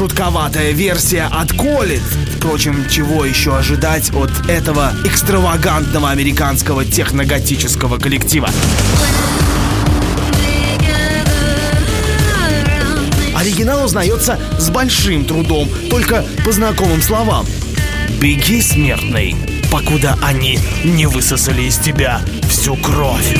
шутковатая версия от Коллинз. Впрочем, чего еще ожидать от этого экстравагантного американского техноготического коллектива? Оригинал узнается с большим трудом, только по знакомым словам. «Беги, смертный, покуда они не высосали из тебя всю кровь».